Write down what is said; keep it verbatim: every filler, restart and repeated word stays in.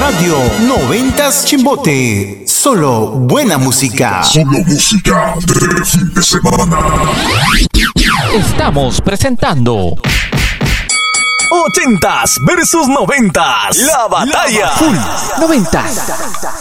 Radio Noventas Chimbote. Solo buena música. Solo música de fin de semana. Estamos presentando Ochentas versus noventas. La batalla. Full Noventas.